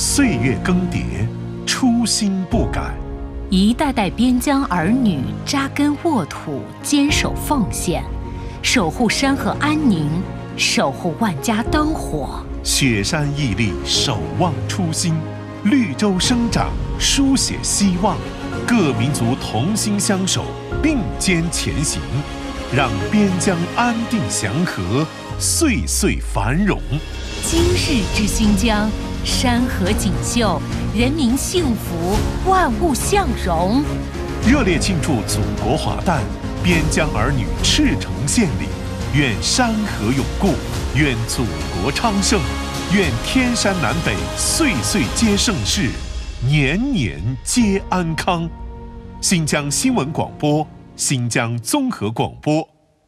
岁月更迭，初心不改。 一代代边疆儿女扎根沃土，坚守奉献，守护山河安宁，守护万家灯火。 雪山屹立，守望初心；绿洲生长，书写希望。各民族同心相守，并肩前行，让边疆安定祥和，岁岁繁荣。 今日之新疆，山河锦绣，人民幸福，万物向荣。 热烈庆祝祖国华诞，边疆儿女赤诚献礼。愿山河永固，愿祖国昌盛，愿天山南北岁岁皆盛世，年年皆安康。新疆新闻广播，新疆综合广播。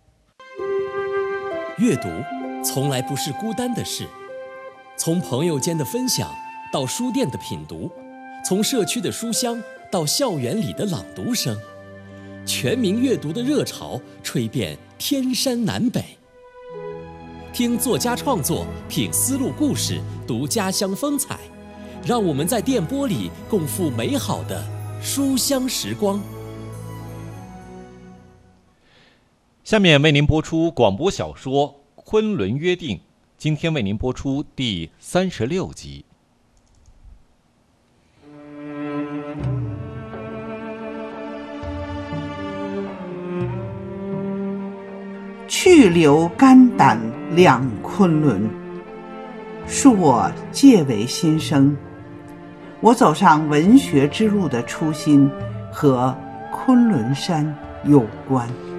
阅读从来不是孤单的事，从朋友间的分享到书店的品读，从社区的书香到校园里的朗读声，全民阅读的热潮吹遍天山南北。听作家创作，品丝路故事，读家乡风采，让我们在电波里共赴美好的书香时光。 下面为您播出广播小说《昆仑约定》，今天为您播出第36集。 去留肝胆两昆仑，恕我介为新生。我走上文学之路的初心和昆仑山有关。